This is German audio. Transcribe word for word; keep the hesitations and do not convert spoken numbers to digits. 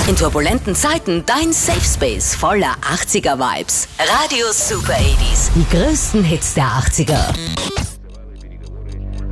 In turbulenten Zeiten dein Safe Space voller achtziger Vibes. Radio Super achtziger. Die größten Hits der achtziger.